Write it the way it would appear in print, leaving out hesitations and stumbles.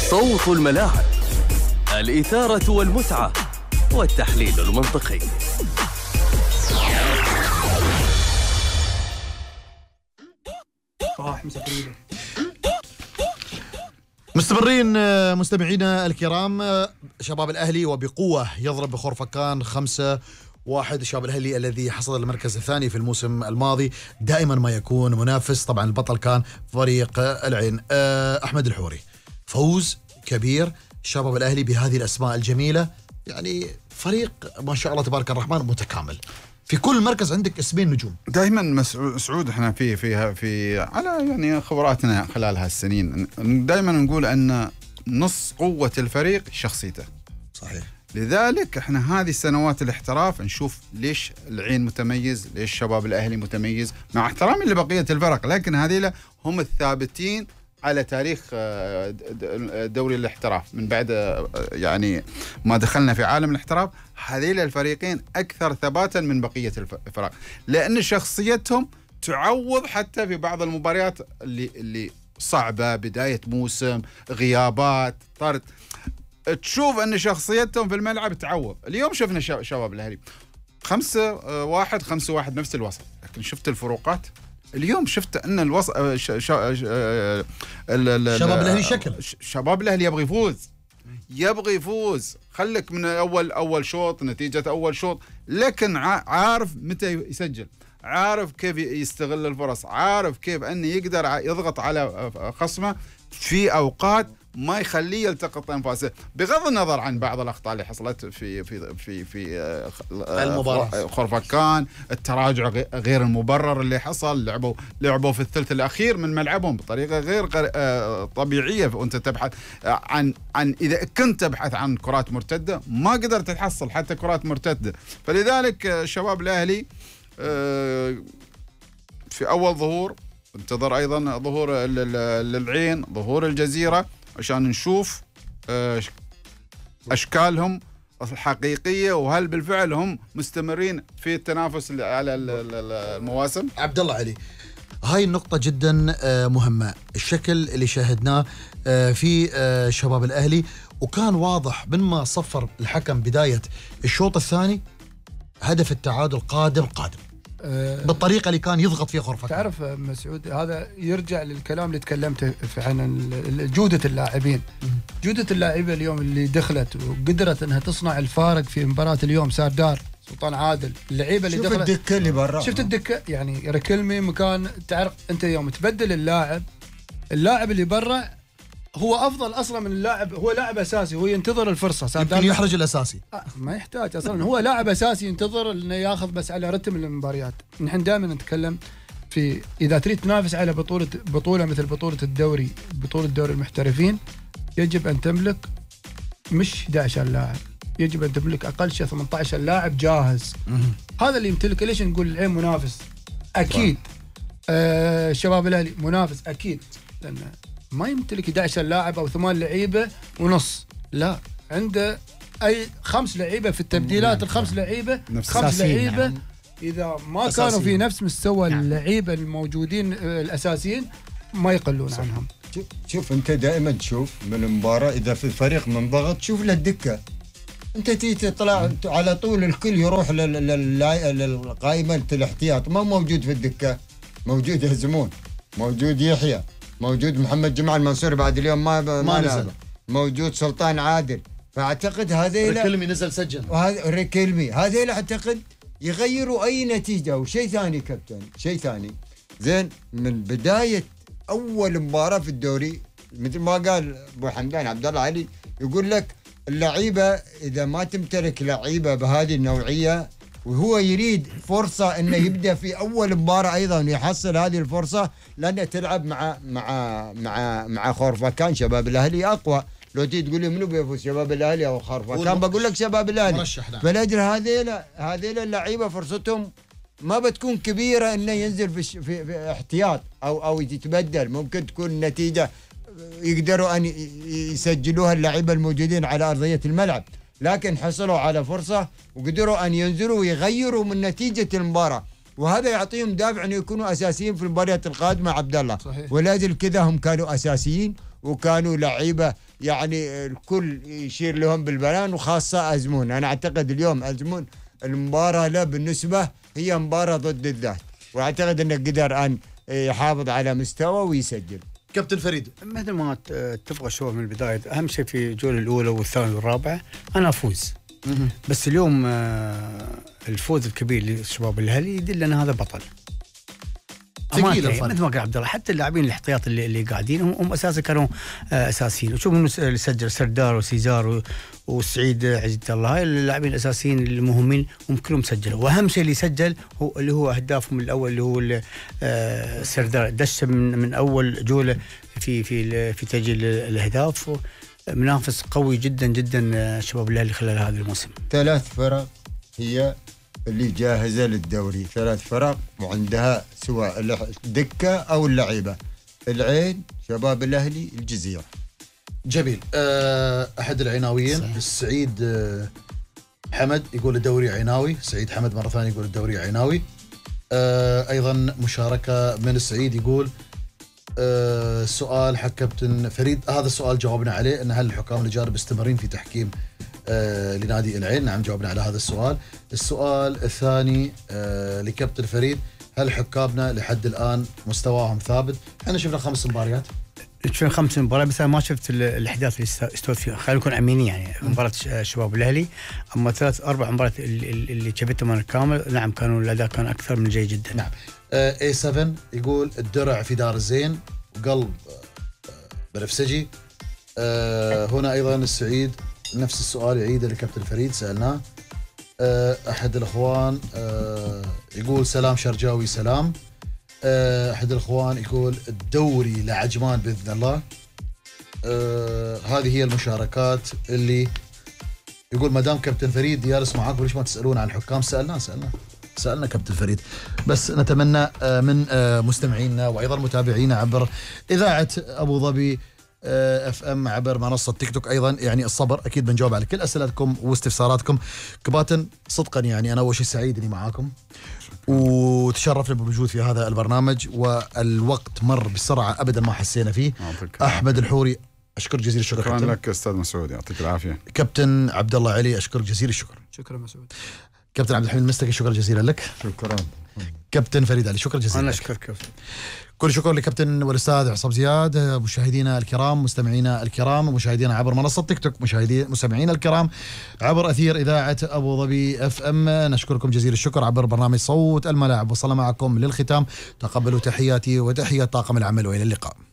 صوت الملاعب، الإثارة والمتعة والتحليل المنطقي. مستمرين مستمعينا الكرام، شباب الأهلي وبقوة يضرب بخورفكان 5-1. شباب الأهلي الذي حصل المركز الثاني في الموسم الماضي دائما ما يكون منافس. طبعا البطل كان فريق العين. أحمد الحوري، فوز كبير شباب الأهلي بهذه الأسماء الجميلة، يعني فريق ما شاء الله تبارك الرحمن متكامل. في كل مركز عندك اسمين نجوم. دائما سعود احنا في على يعني خبراتنا خلال هالسنين دائما نقول ان نص قوة الفريق شخصيته. صحيح. لذلك احنا هذه السنوات الاحتراف نشوف ليش العين متميز، ليش شباب الاهلي متميز، مع احترامي لبقية الفرق، لكن هذيلا هم الثابتين على تاريخ دوري الاحتراف من بعد يعني ما دخلنا في عالم الاحتراف. هذيل الفريقين أكثر ثباتا من بقية الفرق، لأن شخصيتهم تعوض حتى في بعض المباريات اللي صعبة، بداية موسم، غيابات، طرد، تشوف أن شخصيتهم في الملعب تعوض. اليوم شفنا شباب الأهلي 5-1 5-1 نفس الوسط، لكن شفت الفروقات. اليوم شفت ان الوسط شباب الاهلي شباب الاهلي يبغى يفوز خلك من اول شوط، نتيجه اول شوط، لكن عارف متى يسجل، عارف كيف يستغل الفرص، عارف كيف انه يقدر يضغط على خصمه في اوقات ما يخليه يلتقط انفاسه، بغض النظر عن بعض الاخطاء اللي حصلت في المباراه خورفكان، التراجع غير المبرر اللي حصل، لعبوا في الثلث الاخير من ملعبهم بطريقه غير طبيعيه، وانت تبحث عن اذا كنت تبحث عن كرات مرتده ما قدرت تحصل حتى كرات مرتده. فلذلك شباب الاهلي في اول ظهور انتظر ايضا ظهور للعين، ظهور الجزيره، عشان نشوف أشكالهم الحقيقية وهل بالفعل هم مستمرين في التنافس على المواسم. عبد الله علي، هاي النقطة جدا مهمة، الشكل اللي شاهدناه في شباب الأهلي، وكان واضح من ما صفر الحكم بداية الشوط الثاني هدف التعادل قادم بالطريقة اللي كان يضغط فيها خورفكان. تعرف مسعود، هذا يرجع للكلام اللي تكلمته عن جودة اللاعبين. جودة اللاعبين اليوم اللي دخلت وقدرت انها تصنع الفارق في مباراة اليوم، ساردار، سلطان عادل، اللعيبة اللي دخلت. شوف الدكة اللي برا، شفت الدكة، يعني ركلمي مكان. تعرف انت يوم تبدل اللاعب اللي برا هو افضل اصلا من اللاعب، هو لاعب اساسي، هو ينتظر الفرصه، يمكن يحرج الاساسي. ما يحتاج اصلا، هو لاعب اساسي ينتظر انه ياخذ بس على رتم المباريات. نحن دائما نتكلم في اذا تريد تنافس على بطوله مثل بطوله الدوري المحترفين، يجب ان تملك مش 11 لاعب، يجب ان تملك اقل شيء 18 لاعب جاهز. هذا اللي يمتلك. ليش نقول العين منافس؟ اكيد شباب الاهلي منافس اكيد، لان ما يمتلك 11 لاعب او 8 لعيبه ونص، لا، عنده اي 5 لعيبه في التبديلات، الخمس لعيبه 5 لعيبه يعني. اذا ما أساسيين. كانوا في نفس مستوى اللعيبه الموجودين الاساسيين ما يقلون عنهم. شوف انت دائما تشوف من المباراه اذا في فريق منضغط شوف له الدكه، انت تيجي تطلع على طول الكل يروح للقائمه الاحتياط، ما موجود في الدكه، موجود يهزمون، موجود يحيى، موجود محمد جمعة المنصوري بعد اليوم ما نزل، موجود سلطان عادل. فاعتقد هذيل ركلمي نزل سجل، وهذا ركلمي، هذيل اعتقد يغيروا اي نتيجه. وشيء ثاني كابتن، شيء ثاني زين، من بدايه اول مباراه في الدوري مثل ما قال ابو حمدان عبد الله علي، يقول لك اللعيبه اذا ما تمتلك لعيبه بهذه النوعيه وهو يريد فرصة انه يبدا في اول مباراة ايضا يحصل هذه الفرصة، لانه تلعب مع خورفكان. شباب الاهلي اقوى، لو تيجي تقول لي منو بيفوز شباب الاهلي او خورفكان بقول لك شباب الاهلي. فلاجل هذيل اللعيبه فرصتهم ما بتكون كبيرة انه ينزل في احتياط او يتبدل، ممكن تكون النتيجة يقدروا ان يسجلوها اللعيبه الموجودين على ارضية الملعب، لكن حصلوا على فرصة وقدروا أن ينزلوا ويغيروا من نتيجة المباراة، وهذا يعطيهم دافع أن يكونوا أساسيين في المباريات القادمة عبد الله. ولازم كذا هم كانوا أساسيين وكانوا لعيبه يعني الكل يشير لهم بالبنان، وخاصه ازمون. انا اعتقد اليوم ازمون المباراه له بالنسبه هي مباراه ضد الذات، واعتقد انه قدر ان يحافظ على مستوى ويسجل. كابتن فريد، مثل ما اتفق الشباب من البدايه، اهم شيء في الجوله الاولى والثانيه والرابعه انا افوز. بس اليوم الفوز الكبير للشباب الاهلي يدل ان هذا بطل. ثقيل مثل ما قال عبد الله، حتى اللاعبين الاحتياط اللي قاعدين هم اساسا كانوا اساسيين. وشوف اللي سجل سردار وسيزار والسعيد عزيز الله، هاي اللاعبين الاساسيين المهمين هم كلهم سجلوا. واهم شيء اللي سجل هو اللي هو اهدافهم الاول اللي هو سردار، دش من اول جوله في تسجيل الاهداف. منافس قوي جدا جدا شباب الاهلي خلال هذا الموسم. 3 فرق هي اللي جاهزة للدوري، 3 فرق وعندها سواء الدكة أو اللعيبة: العين، شباب الأهلي، الجزيرة. جميل. أحد العناويين صحيح. السعيد حمد يقول الدوري عناوي. سعيد حمد مرة ثانية يقول الدوري عناوي. أيضا مشاركة من السعيد يقول سؤال حق كابتن فريد، هذا السؤال جاوبنا عليه، أن هل الحكام الأجانب مستمرين في تحكيم لنادي العين؟ نعم، جاوبنا على هذا السؤال. السؤال الثاني لكابتن فريد: هل حكامنا لحد الآن مستواهم ثابت؟ احنا شفنا 5 مباريات. شفنا 5 مباريات، بس انا ما شفت الاحداث اللي استوت فيها. خلينا نكون امينين يعني. مباراه شباب الاهلي، اما 3-4 مباريات اللي شفتهم انا كامل، نعم كانوا الاداء كان اكثر من جيد جدا. نعم. A7 يقول الدرع في دار الزين وقلب بنفسجي. هنا ايضا السعيد نفس السؤال يعيده لكابتن فريد، سالناه. احد الاخوان يقول سلام شرجاوي سلام. احد الاخوان يقول الدوري لعجمان باذن الله. هذه هي المشاركات اللي يقول ما دام كابتن فريد جالس معاكم ليش ما تسالون عن الحكام؟ سالنا كابتن فريد، بس نتمنى من مستمعينا وايضا متابعينا عبر اذاعه ابو ظبي اف ام عبر منصه تيك توك ايضا يعني الصبر، اكيد بنجاوب على كل اسئلتكم واستفساراتكم. كباتن صدقا يعني انا اول شيء سعيد اني معاكم وتشرفنا بالوجود في هذا البرنامج، والوقت مر بسرعه ابدا ما حسينا فيه. احمد الحوري اشكر جزيل الشكر. شكرا لك استاذ مسعود، يعطيك العافيه. كابتن عبد الله علي اشكر جزيل الشكر. شكرا مسعود. كابتن عبد الحميد المستكي شكرا جزيلا لك. شكرا. كابتن فريد علي شكرا جزيلا. انا اشكرك. كل شكر لكابتن والاستاذ عصام زياد. مشاهدينا الكرام، مستمعينا الكرام، مشاهدينا عبر منصه تيك توك، مستمعينا الكرام عبر اثير اذاعه ابو ظبي اف ام، نشكركم جزيل الشكر عبر برنامج صوت الملاعب. وصلنا معكم للختام، تقبلوا تحياتي وتحيات طاقم العمل والى اللقاء.